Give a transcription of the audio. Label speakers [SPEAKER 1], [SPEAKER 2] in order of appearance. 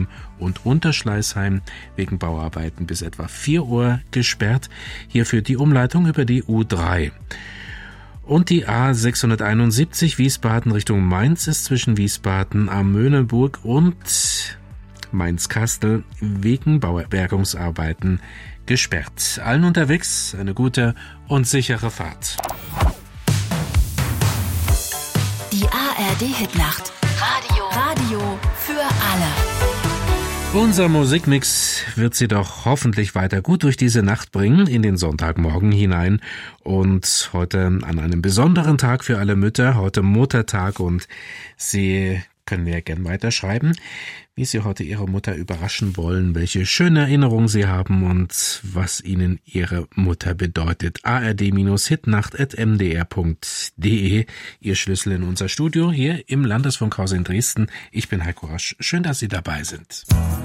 [SPEAKER 1] Schleißheim und Unterschleißheim wegen Bauarbeiten bis etwa 4 Uhr gesperrt. Hierfür die Umleitung über die U3. Und die A671 Wiesbaden Richtung Mainz ist zwischen Wiesbaden am Möhneburg und Mainz-Kastel wegen Baubergungsarbeiten gesperrt. Allen unterwegs eine gute und sichere Fahrt.
[SPEAKER 2] Die ARD-Hitnacht. Radio für alle.
[SPEAKER 1] Unser Musikmix wird Sie doch hoffentlich weiter gut durch diese Nacht bringen, in den Sonntagmorgen hinein. Und heute an einem besonderen Tag für alle Mütter, heute Muttertag, und Sie können mir gerne weiterschreiben, wie Sie heute Ihre Mutter überraschen wollen, welche schöne Erinnerungen Sie haben und was Ihnen Ihre Mutter bedeutet. ard-hitnacht@mdr.de, Ihr Schlüssel in unser Studio hier im Landesfunkhaus in Dresden. Ich bin Heiko Rasch. Schön, dass Sie dabei sind.